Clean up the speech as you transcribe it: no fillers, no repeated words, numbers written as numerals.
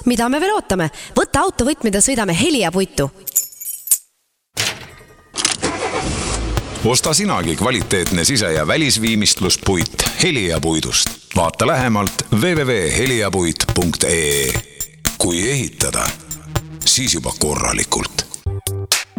Mida me veel ootame? Võta autovõtmed ja sõidame Helia Puitu. Osta sinagi kvaliteetne sise- ja välisviimistluspuit Helia Puidust. Vaata lähemalt www.heliapuit.ee. Kui ehitada, siis juba korralikult.